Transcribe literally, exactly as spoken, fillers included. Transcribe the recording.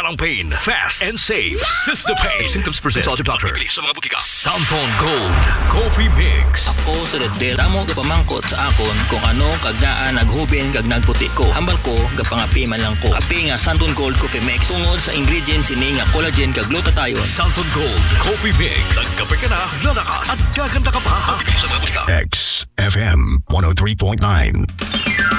parang pain. Fast and safe. Sistapain. If symptoms persist, consult your doctor. Sa mga butika. Santon Gold Coffee Mix. Ako sa Redel, damo gapamangkot sa akon kung ano kagdaan naghubin kag nagputi ko. Hambal ko gapangapi man lang ko. Api nga Santon Gold Coffee Mix tungod sa ingredients ini nga collagen kag glutathione. Santon Gold Coffee Mix. Nagkape ka na, lalakas at gaganda ka pa. Sa mga butika. X F M one oh three point nine.